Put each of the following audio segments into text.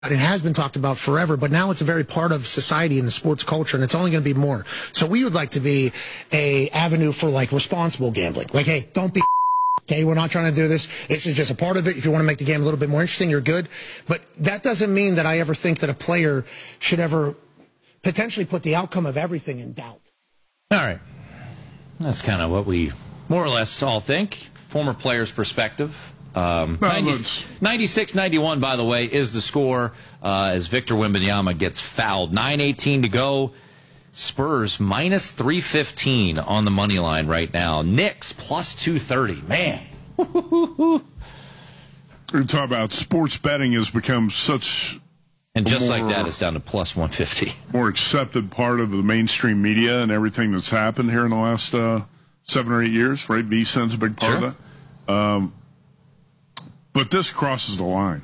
It has been talked about forever, but now it's a very part of society and the sports culture, and it's only going to be more. So we would like to be a avenue for like responsible gambling. Like, hey, don't be okay, we're not trying to do this. This is just a part of it. If you want to make the game a little bit more interesting, you're good. But that doesn't mean that I ever think that a player should ever potentially put the outcome of everything in doubt. All right. That's kind of what we more or less all think. Former player's perspective. 96-91, by the way, is the score as Victor Wembanyama gets fouled. 9:18 to go. Spurs minus 315 on the money line right now. Knicks plus 230. Man. We're talking about sports betting has become such... And just like that, it's down to plus 150. More accepted part of the mainstream media and everything that's happened here in the last 7 or 8 years, right? VSiN's a big part of that. But this crosses the line.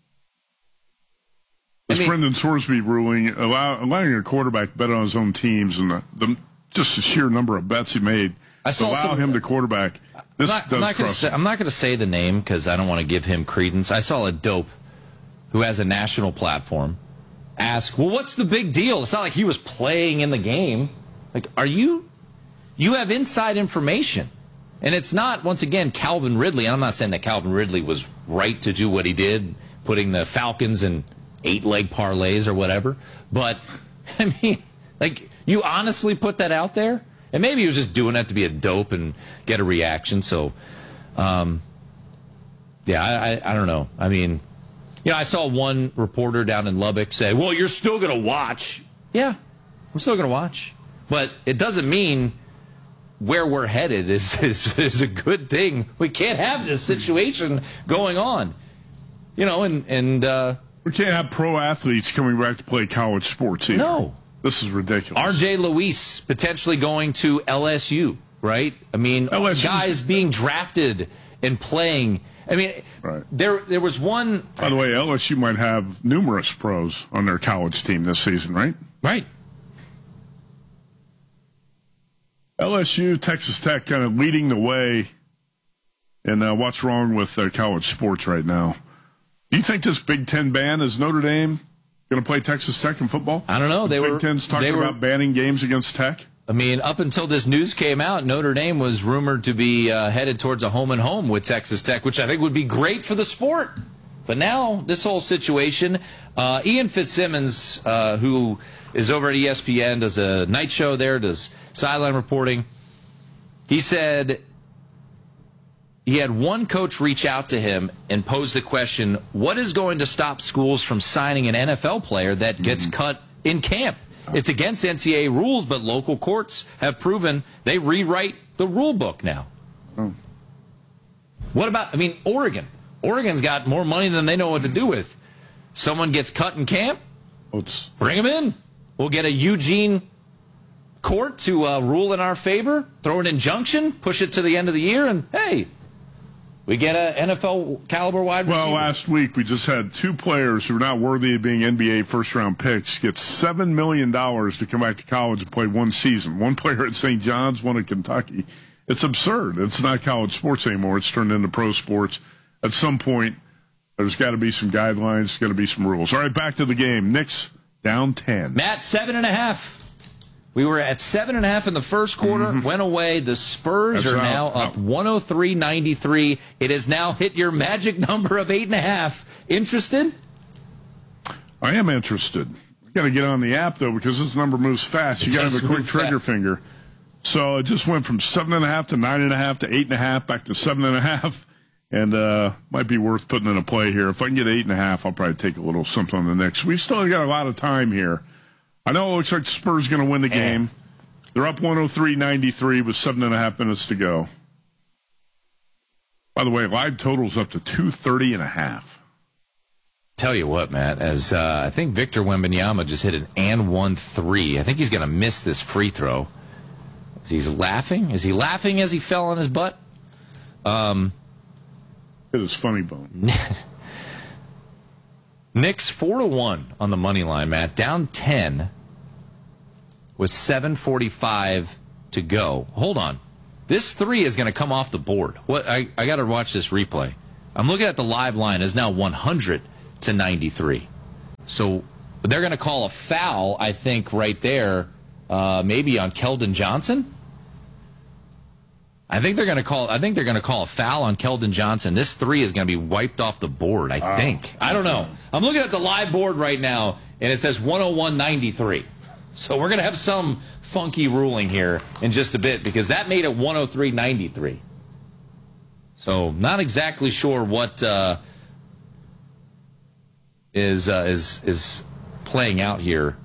This Brendan Sorsby ruling, allowing a quarterback to bet on his own teams and just the sheer number of bets he made to allow him to quarterback. I'm not going to say the name because I don't want to give him credence. I saw a dope who has a national platform ask, well, what's the big deal? It's not like he was playing in the game. Like, you have inside information. And it's not, once again, Calvin Ridley. And I'm not saying that Calvin Ridley was right to do what he did, putting the Falcons in 8-leg parlays or whatever. But, I mean, like, you honestly put that out there? And maybe he was just doing that to be a dope and get a reaction. So, I don't know. I mean, I saw one reporter down in Lubbock say, well, you're still going to watch. Yeah, I'm still going to watch. But it doesn't mean where we're headed is a good thing. We can't have this situation going on. And we can't have pro athletes coming back to play college sports either. No. This is ridiculous. R.J. Luis potentially going to LSU, right? I mean, guys being drafted and playing. I mean, right. There was one. By the way, LSU might have numerous pros on their college team this season, right? Right. LSU, Texas Tech kind of leading the way in what's wrong with college sports right now. Do you think this Big Ten ban is Notre Dame going to play Texas Tech in football? I don't know. Big Ten's talking about banning games against Tech. I mean, up until this news came out, Notre Dame was rumored to be headed towards a home-and-home with Texas Tech, which I think would be great for the sport. But now, this whole situation, Ian Fitzsimmons, who is over at ESPN, does a night show there, does sideline reporting. He said he had one coach reach out to him and pose the question, what is going to stop schools from signing an NFL player that gets cut in camp? It's against NCAA rules, but local courts have proven they rewrite the rule book now. What about, Oregon? Oregon's got more money than they know what to do with. Someone gets cut in camp, bring him in. We'll get a Eugene court to rule in our favor, throw an injunction, push it to the end of the year, and hey, we get an NFL caliber wide receiver. Well, last week we just had two players who are not worthy of being NBA first-round picks get $7 million to come back to college and play one season. One player at St. John's, one at Kentucky. It's absurd. It's not college sports anymore. It's turned into pro sports. At some point, there's got to be some guidelines, there's got to be some rules. All right, back to the game. Knicks down 10. Matt, 7.5. We were at 7.5 in the first quarter, went away. The Spurs are now up 103-93. It has now hit your magic number of 8.5. Interested? I am interested. I got to get on the app, though, because this number moves fast. You got to have a quick trigger finger. So it just went from 7.5 to 9.5 to 8.5, back to 7.5. And might be worth putting in a play here. If I can get 8.5, I'll probably take a little something on the Knicks. We still got a lot of time here. I know it looks like the Spurs are going to win the game. They're up 103-93 with 7.5 minutes to go. By the way, live total's up to 230.5. Tell you what, Matt, as I think Victor Wembanyama just hit an and 1-3. I think he's going to miss this free throw. Is he laughing? Is he laughing as he fell on his butt? It is funny bone. Knicks 4-1 on the money line, Matt. Down 10 with 7:45 to go. Hold on. This three is going to come off the board. What? I got to watch this replay. I'm looking at the live line. It's now 100-93. So they're going to call a foul, I think, right there, maybe on Keldon Johnson. I think they're going to call a foul on Keldon Johnson. This three is going to be wiped off the board, I think. I don't know. I'm looking at the live board right now, and it says 101-93. So we're going to have some funky ruling here in just a bit because that made it 103-93. So not exactly sure what is playing out here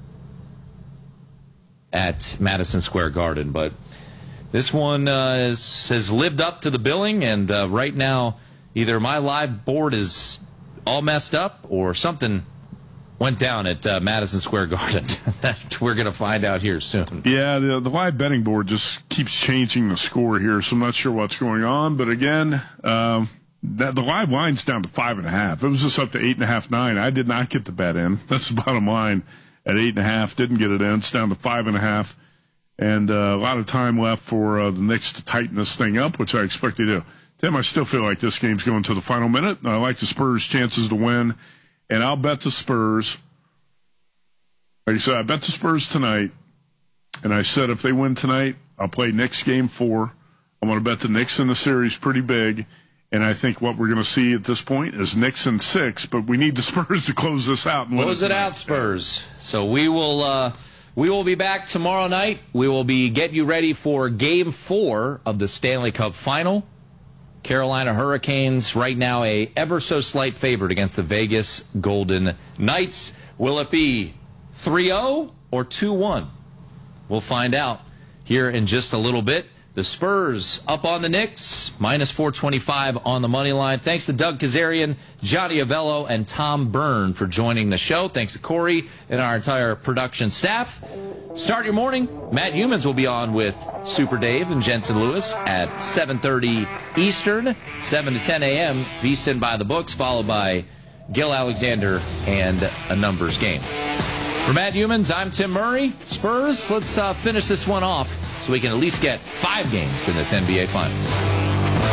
at Madison Square Garden, but this one has lived up to the billing, and right now either my live board is all messed up or something went down at Madison Square Garden. That we're going to find out here soon. Yeah, the live betting board just keeps changing the score here, so I'm not sure what's going on. But again, the live line's down to 5.5. It was just up to 8.5, 9. I did not get the bet in. That's the bottom line. At 8.5, didn't get it in. It's down to 5.5. And a lot of time left for the Knicks to tighten this thing up, which I expect they do. Tim, I still feel like this game's going to the final minute. I like the Spurs' chances to win, and I'll bet the Spurs. Like I said, I bet the Spurs tonight, and I said if they win tonight, I'll play Knicks game 4. I'm going to bet the Knicks in the series pretty big, and I think what we're going to see at this point is Knicks in 6, but we need the Spurs to close this out. And close it out, Spurs. So we will be back tomorrow night. We will be getting you ready for Game 4 of the Stanley Cup Final. Carolina Hurricanes right now a ever-so-slight favorite against the Vegas Golden Knights. Will it be 3-0 or 2-1? We'll find out here in just a little bit. The Spurs up on the Knicks, minus 425 on the money line. Thanks to Doug Kazarian, Johnny Avello, and Tom Byrne for joining the show. Thanks to Corey and our entire production staff. Start your morning. Matt Humans will be on with Super Dave and Jensen Lewis at 7:30 Eastern, 7 to 10 a.m. VSiN by the books, followed by Gil Alexander and a numbers game. For Matt Humans, I'm Tim Murray. Spurs, let's finish this one off so we can at least get 5 games in this NBA Finals.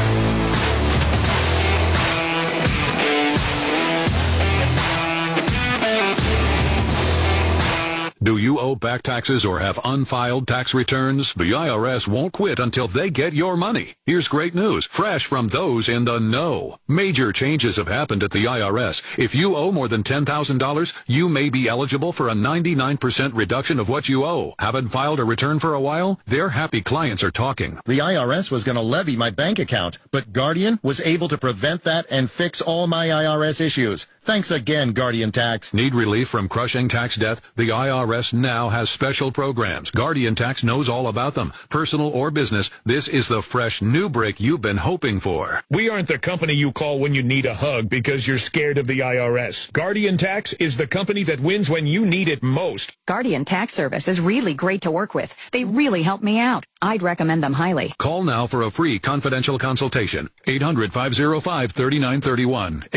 Do you owe back taxes or have unfiled tax returns? The IRS won't quit until they get your money. Here's great news, fresh from those in the know. Major changes have happened at the IRS. If you owe more than $10,000, you may be eligible for a 99% reduction of what you owe. Haven't filed a return for a while? Their happy clients are talking. The IRS was going to levy my bank account, but Guardian was able to prevent that and fix all my IRS issues. Thanks again, Guardian Tax. Need relief from crushing tax debt? The IRS now has special programs. Guardian Tax knows all about them. Personal or business, this is the fresh new break you've been hoping for. We aren't the company you call when you need a hug because you're scared of the IRS. Guardian Tax is the company that wins when you need it most. Guardian Tax Service is really great to work with. They really help me out. I'd recommend them highly. Call now for a free confidential consultation. 800-505-3931.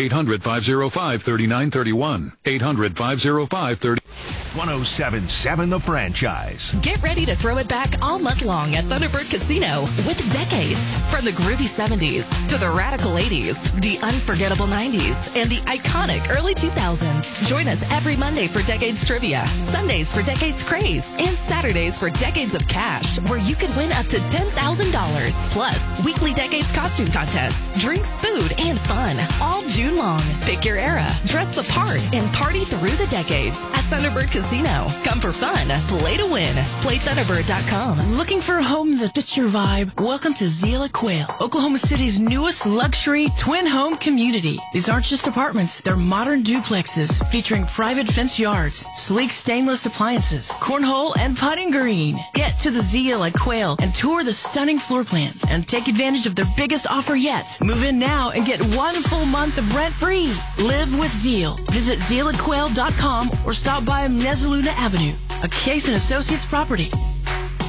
800-505-3931. 800-505-3931. 107.7 The Franchise. Get ready to throw it back all month long at Thunderbird Casino with decades. From the groovy 70s to the radical 80s, the unforgettable 90s, and the iconic early 2000s. Join us every Monday for Decades Trivia, Sundays for Decades Craze, and Saturdays for Decades of Cash, where you can win up to $10,000. Plus, weekly Decades costume contests, drinks, food, and fun all June long. Pick your era, dress the part, and party through the decades at Thunderbird Casino. Come for fun, play to win. PlayThunderbird.com. Looking for a home that fits your vibe? Welcome to Zeal at Quail, Oklahoma City's newest luxury twin home community. These aren't just apartments, they're modern duplexes featuring private fenced yards, sleek stainless appliances, cornhole, and putting green. Get to the Zeal at Quail and tour the stunning floor plans and take advantage of their biggest offer yet. Move in now and get 1 full month of rent free. Live with Zeal. Visit zealatquail.com or stop by Mezzaluna Avenue, a Case & Associates property.